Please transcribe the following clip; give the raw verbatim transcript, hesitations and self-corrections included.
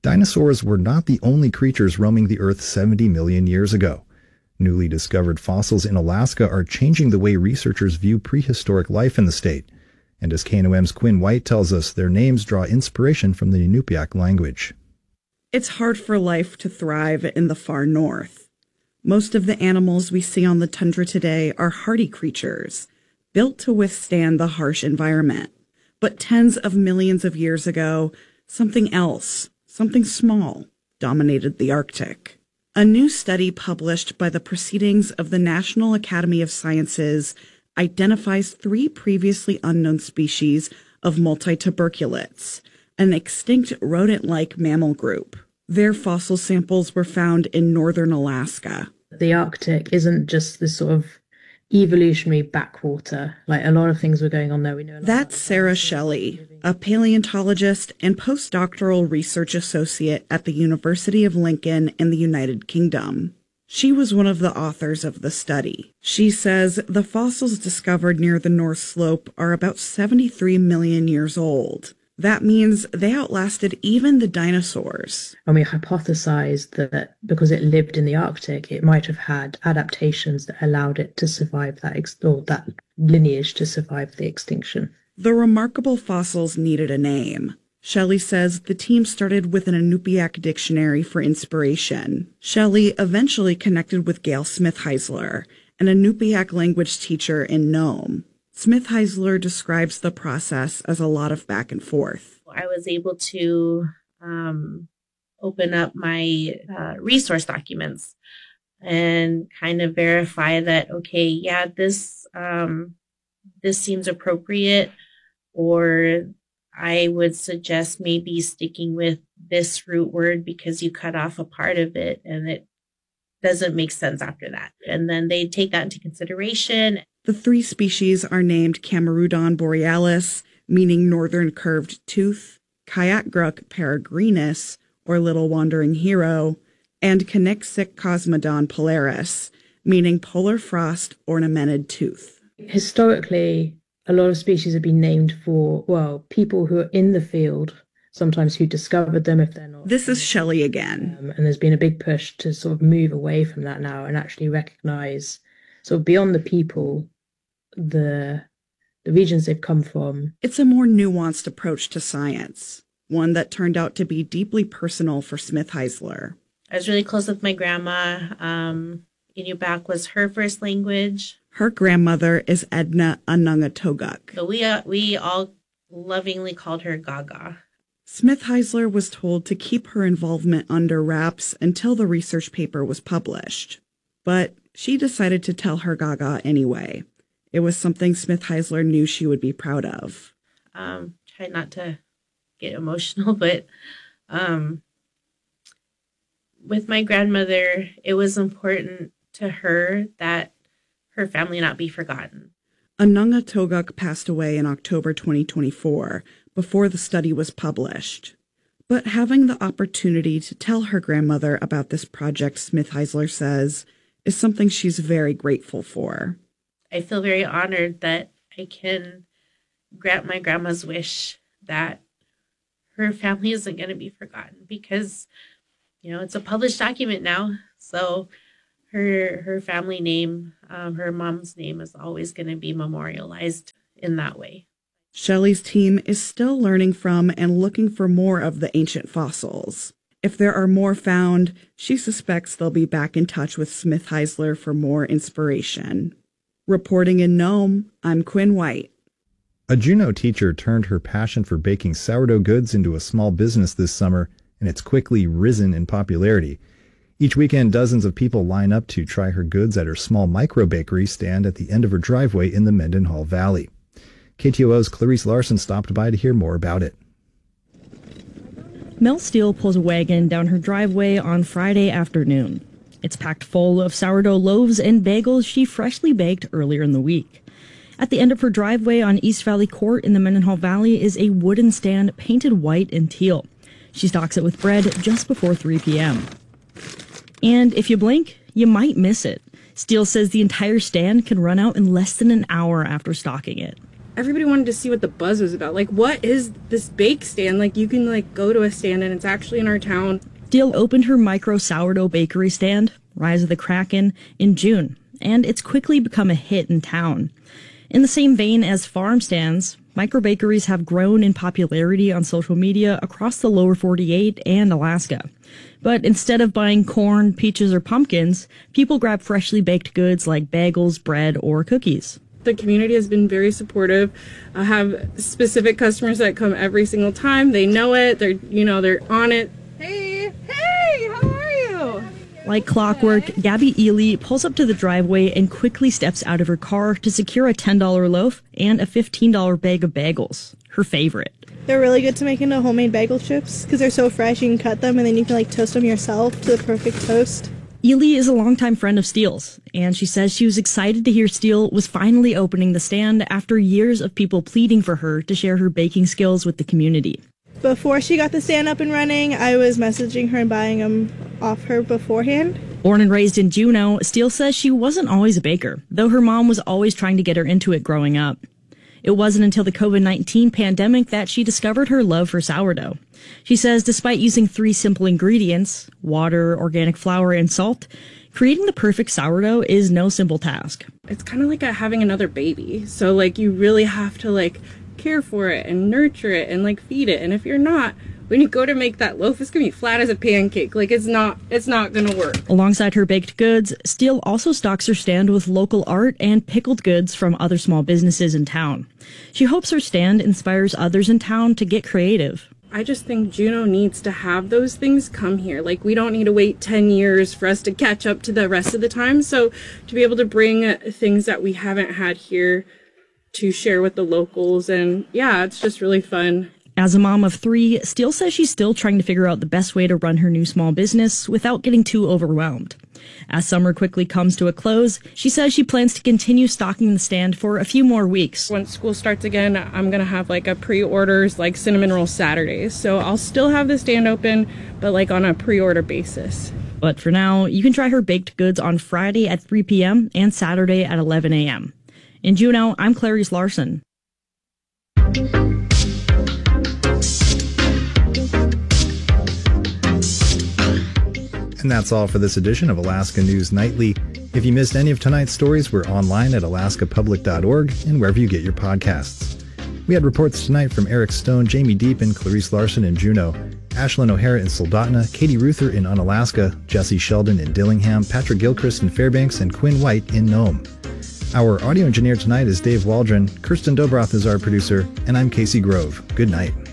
Dinosaurs were not the only creatures roaming the Earth seventy million years ago. Newly discovered fossils in Alaska are changing the way researchers view prehistoric life in the state. And as K N O M's Quinn White tells us, their names draw inspiration from the Inupiaq language. It's hard for life to thrive in the far north. Most of the animals we see on the tundra today are hardy creatures, built to withstand the harsh environment. But tens of millions of years ago, something else, something small, dominated the Arctic. A new study published by the Proceedings of the National Academy of Sciences identifies three previously unknown species of multituberculates, an extinct rodent-like mammal group. Their fossil samples were found in northern Alaska. The Arctic isn't just this sort of evolutionary backwater. Like, a lot of things were going on there. We know. That's Sarah Shelley, a paleontologist and postdoctoral research associate at the University of Lincoln in the United Kingdom. She was one of the authors of the study. She says the fossils discovered near the North Slope are about seventy-three million years old. That means they outlasted even the dinosaurs. And we hypothesized that because it lived in the Arctic, it might have had adaptations that allowed it to survive that, ex- or that lineage to survive the extinction. The remarkable fossils needed a name. Shelley says the team started with an Inupiaq dictionary for inspiration. Shelley eventually connected with Gail Smith-Heisler, an Inupiaq language teacher in Nome. Smith-Heisler describes the process as a lot of back and forth. I was able to um, open up my uh, resource documents and kind of verify that, okay, yeah, this um, this seems appropriate, or I would suggest maybe sticking with this root word because you cut off a part of it and it doesn't make sense after that. And then they take that into consideration. The three species are named Camerudon borealis, meaning northern curved tooth, Kayakgruk peregrinus, or little wandering hero, and Cnixic cosmodon polaris, meaning polar frost ornamented tooth. Historically, a lot of species have been named for, well, people who are in the field, sometimes who discovered them if they're not. This is Shelley again. Um, and there's been a big push to sort of move away from that now and actually recognize, sort of beyond the people, the the regions they've come from. It's a more nuanced approach to science, one that turned out to be deeply personal for Smith-Heisler. I was really close with my grandma. Um, Inupiaq was her first language. Her grandmother is Edna Anungatoguk. So we, uh, we all lovingly called her Gaga. Smith-Heisler was told to keep her involvement under wraps until the research paper was published. But she decided to tell her Gaga anyway. It was something Smith-Heisler knew she would be proud of. Um, try not to get emotional, but um, with my grandmother, it was important to her that her family not be forgotten. Anungatoguk passed away in October twenty twenty-four, before the study was published. But having the opportunity to tell her grandmother about this project, Smith-Heisler says, is something she's very grateful for. I feel very honored that I can grant my grandma's wish that her family isn't going to be forgotten because, you know, it's a published document now. So her her family name, um, her mom's name is always going to be memorialized in that way. Shelley's team is still learning from and looking for more of the ancient fossils. If there are more found, she suspects they'll be back in touch with Smith-Heisler for more inspiration. Reporting in Nome, I'm Quinn White. A Juneau teacher turned her passion for baking sourdough goods into a small business this summer, and it's quickly risen in popularity. Each weekend, dozens of people line up to try her goods at her small micro-bakery stand at the end of her driveway in the Mendenhall Valley. K T O O's Clarice Larson stopped by to hear more about it. Mel Steele pulls a wagon down her driveway on Friday afternoon. It's packed full of sourdough loaves and bagels she freshly baked earlier in the week. At the end of her driveway on East Valley Court in the Mendenhall Valley is a wooden stand painted white and teal. She stocks it with bread just before three p.m. And if you blink, you might miss it. Steele says the entire stand can run out in less than an hour after stocking it. everybody wanted to see what the buzz was about. Like, what is this bake stand? Like, you can like go to a stand and it's actually in our town. Steele opened her micro sourdough bakery stand, Rise of the Kraken, in June, and it's quickly become a hit in town. In the same vein as farm stands, microbakeries have grown in popularity on social media across the lower forty-eight and Alaska. But instead of buying corn, peaches, or pumpkins, people grab freshly baked goods like bagels, bread, or cookies. The community has been very supportive. I have specific customers that come every single time. They know it. They're, you know, they're on it. Hey, hey, how are you? Like clockwork, Gabby Ely pulls up to the driveway and quickly steps out of her car to secure a ten dollar loaf and a fifteen dollar bag of bagels, her favorite. They're really good to make into homemade bagel chips because they're so fresh. You can cut them and then you can like toast them yourself to the perfect toast. Ely is a longtime friend of Steele's, and she says she was excited to hear Steele was finally opening the stand after years of people pleading for her to share her baking skills with the community. Before she got the stand up and running, I was messaging her and buying them off her beforehand. Born and raised in Juneau, Steele says she wasn't always a baker, though her mom was always trying to get her into it growing up. It wasn't until the covid nineteen pandemic that she discovered her love for sourdough. She says despite using three simple ingredients, water, organic flour, and salt, creating the perfect sourdough is no simple task. It's kind of like a, having another baby. So like you really have to like care for it and nurture it and like feed it. And if you're not, when you go to make that loaf, it's gonna be flat as a pancake. Like it's not, it's not gonna work. Alongside her baked goods, Steele also stocks her stand with local art and pickled goods from other small businesses in town. She hopes her stand inspires others in town to get creative. I just think Juneau needs to have those things come here. Like we don't need to wait ten years for us to catch up to the rest of the time. So to be able to bring things that we haven't had here to share with the locals, and yeah, it's just really fun. As a mom of three, Steele says she's still trying to figure out the best way to run her new small business without getting too overwhelmed. As summer quickly comes to a close, she says she plans to continue stocking the stand for a few more weeks. Once school starts again, I'm going to have like a pre-orders, like cinnamon roll Saturdays. So I'll still have the stand open, but like on a pre-order basis. But for now, you can try her baked goods on Friday at three p.m. and Saturday at eleven a.m. In Juneau, I'm Clarice Larson. And that's all for this edition of Alaska News Nightly. If you missed any of tonight's stories, we're online at alaska public dot org and wherever you get your podcasts. We had reports tonight from Eric Stone, Jamie Deepin, Clarice Larson in Juneau, Ashlyn O'Hara in Soldotna, Katie Ruther in Unalaska, Jesse Sheldon in Dillingham, Patrick Gilchrist in Fairbanks, and Quinn White in Nome. Our audio engineer tonight is Dave Waldron, Kirsten Dobroth is our producer, and I'm Casey Grove. Good night.